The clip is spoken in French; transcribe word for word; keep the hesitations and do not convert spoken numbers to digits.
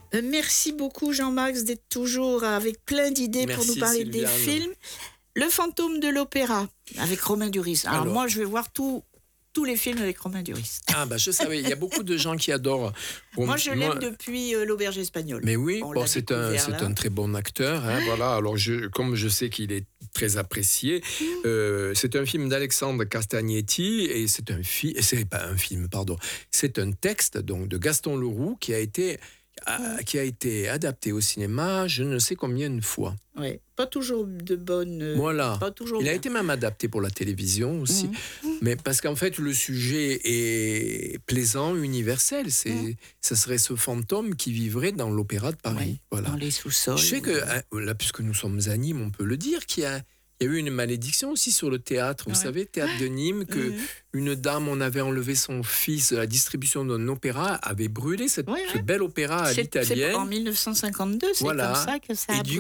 Euh, merci beaucoup Jean-Max d'être toujours avec plein d'idées pour Merci, nous parler Sylviane. des films. Le fantôme de l'opéra avec Romain Duris. Alors, Alors. moi je vais voir tout, tous les films avec Romain Duris. Ah bah je savais, il y a beaucoup de gens qui adorent. Bon, moi je l'aime depuis euh, l'Auberge espagnole. Mais oui, On bon, l'a c'est un, découvert, c'est là. un très bon acteur. Hein, voilà. Alors je, comme je sais qu'il est très apprécié, euh, c'est un film d'Alexandre Castagnetti et c'est un film, c'est pas un film, pardon, c'est un texte donc de Gaston Leroux qui a été a- qui a été adapté au cinéma, je ne sais combien de fois. Ouais, pas toujours de bonnes. euh, Voilà. Pas toujours Il a bien. été même adapté pour la télévision aussi. Mhm. Mais parce qu'en fait, le sujet est plaisant, universel. C'est, Mhm. ça serait ce fantôme qui vivrait dans l'Opéra de Paris. Ouais, Voilà. dans les sous-sols. Je sais que, hein, là, puisque nous sommes à Nîmes, on peut le dire, qu'il y a, il y a eu une malédiction aussi sur le théâtre. Vous Ouais. savez, théâtre de Nîmes, que Mhm. une dame, on avait enlevé son fils de la distribution d'un opéra, avait brûlé cette, Ouais, ce ouais. bel opéra à C'est- c'est l'italienne. en mille neuf cent cinquante-deux, c'est Voilà. comme ça que ça a Et du